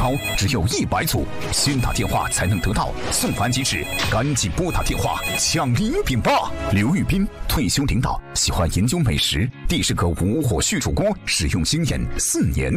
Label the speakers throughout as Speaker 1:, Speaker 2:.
Speaker 1: 刀只有100组，先打电话才能得到，送繁即止，赶紧拨打电话抢礼品吧！刘玉斌，退休领导，喜欢研究美食，第10个无火续煮锅使用经验4年。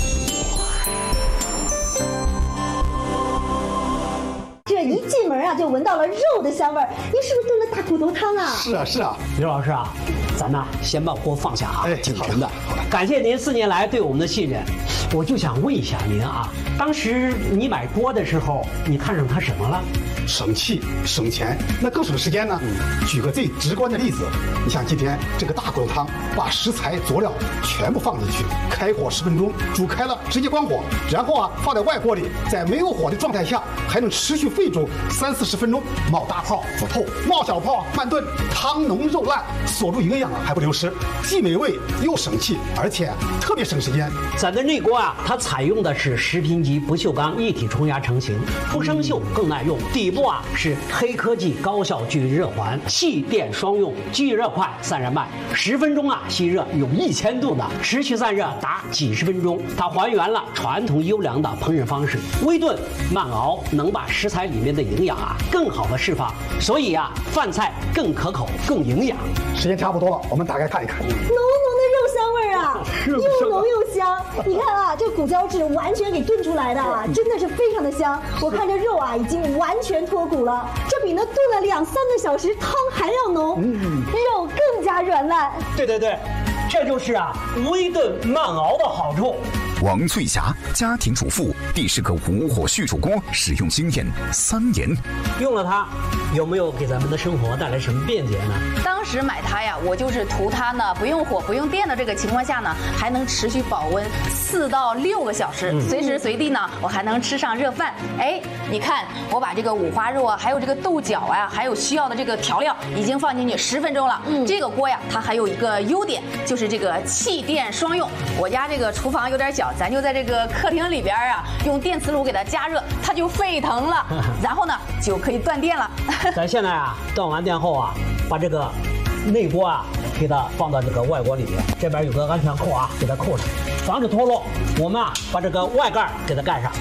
Speaker 2: 这一进门啊，就闻到了肉的香味儿。您是不是炖了大骨头汤啊？
Speaker 3: 是啊，
Speaker 4: 刘老师啊，咱呢先把锅放下啊，敬臣的。
Speaker 3: 好的，
Speaker 4: 感谢您4年来对我们的信任。我就想问一下您啊，当时你买锅的时候，你看上它什么了？
Speaker 3: 省气省钱，那更省时间呢。举个最直观的例子，你像今天这个大骨头汤，把食材佐料全部放进去，开火10分钟，煮开了直接关火，然后放在外锅里，在没有火的状态下，还能持续沸煮30-40分钟，冒大泡煮透，冒小泡慢炖，汤浓肉烂，锁住营养还不流失，既美味又省气，而且特别省时间。
Speaker 4: 咱的内锅啊，它采用的是10频级不锈钢一体冲压成型，不生锈更耐用。底部啊是黑科技高效聚热环，气电双用，聚热快，散热慢，10分钟啊吸热有1000度的，持续散热达几十分钟。它还原了传统优良的烹饪方式，微炖慢熬，能把食材里面的营养啊更好的释放，所以啊饭菜更可口更营养。
Speaker 3: 时间差不多了，我们打开看一看。
Speaker 2: 浓浓的肉香味儿啊，又浓又香。你看啊，这骨胶质完全给炖出来的啊，真的是非常的香。我看这肉啊已经完全脱骨了，这比那炖了2-3个小时汤还要浓，肉更加软烂。
Speaker 4: 对，这就是啊微炖慢熬的好处。
Speaker 1: 王翠霞，家庭主妇，第10个无火续煮锅使用经验3年。
Speaker 4: 用了它，有没有给咱们的生活带来什么便捷呢？
Speaker 5: 当时买它呀，我就是图它呢不用火不用电的这个情况下呢，还能持续保温4到6个小时，随时随地呢我还能吃上热饭。哎，你看我把这个五花肉啊，还有这个豆角啊，还有需要的这个调料已经放进去10分钟了。这个锅呀，它还有一个优点，就是这个气电双用。我家这个厨房有点小，咱就在这个客厅里边啊，用电磁炉给它加热，它就沸腾了，然后呢就可以断电了。
Speaker 4: 咱现在啊断完电后啊，把这个内锅啊给它放到这个外锅里面，这边有个安全扣啊，给它扣上，防止脱落。我们啊把这个外盖给它盖上。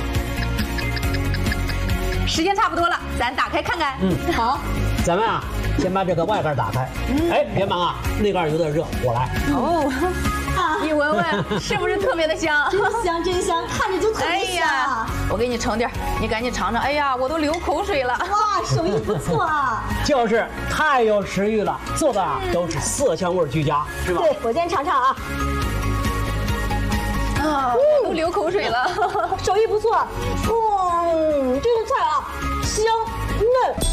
Speaker 5: 时间差不多了，咱打开看看。
Speaker 2: 好，
Speaker 4: 咱们啊先把这个外盖打开。哎，别忙啊，内盖有点热，我来。
Speaker 5: 你闻闻，是不是特别的香？
Speaker 2: 真香，看着就特别香。
Speaker 5: 我给你盛点，你赶紧尝尝。哎呀，我都流口水了。
Speaker 2: 哇，手艺不错啊。
Speaker 4: 就是太有食欲了，做的啊都是色香味俱佳，是吧？
Speaker 2: 对，我先尝尝啊。
Speaker 5: 我都流口水了。
Speaker 2: 手艺不错。这个菜啊，香嫩。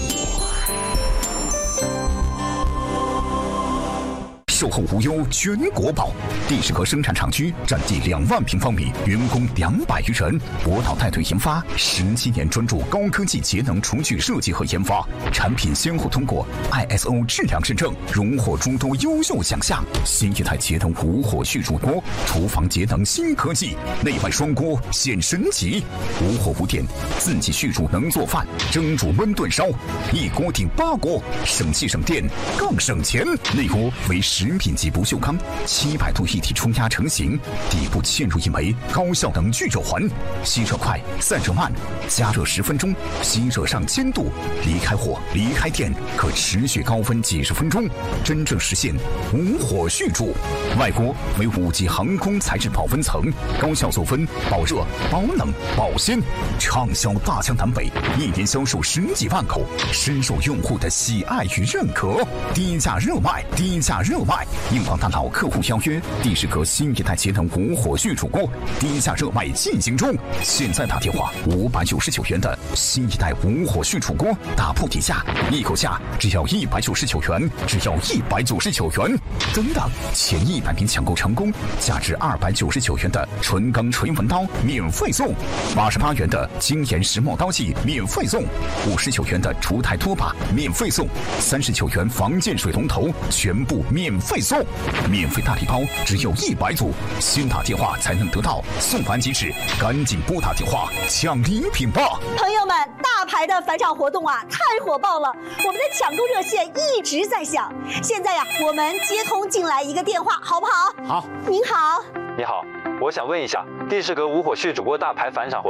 Speaker 1: 售后无忧全国保，第10个生产厂区占地2万平方米，员工200余人。博导带队研发17年，专注高科技节能厨具设计和研发，产品先后通过 ISO 质量认证，荣获诸多优秀奖项。新一代节能无火续煮锅，厨房节能新科技，内外双锅显神奇，无火无电，自己续煮能做饭，蒸煮焖炖烧，一锅顶8锅，省气省电更省钱。内锅为10品级不锈钢700度一体冲压成型，底部嵌入一枚高效能聚热环，吸热快，散热慢，加热10分钟，吸热上1000度，离开火离开电，可持续高温几十分钟，真正实现无火续煮。外锅为5级航空材质保温层，高效做温、保热、保冷、保鲜，畅销大江南北，1年销售10几万口，深受用户的喜爱与认可。低价热卖，低价热卖！应广大老客户邀约，第10个新一代节能无火续煮锅低价热卖进行中。现在打电话，599元的新一代无火续煮锅打破底价，一口价只要199元，只要199元。等等，前100名抢购成功，价值299元的纯钢锤纹刀免费送，88元的精研石墨刀器免费送，59元的厨台拖把免费送，39元防溅水龙头全部免费送，免费大礼包只有100组，先打电话才能得到，送完即止，赶紧拨打电话抢礼品吧！
Speaker 2: 朋友们，大牌的返场活动啊，太火爆了！我们的抢购热线一直在响。现在呀，我们接通进来一个电话，好不好？
Speaker 4: 好。
Speaker 2: 您好。
Speaker 6: 你好，我想问一下，第10个无火续煮锅大牌返场活动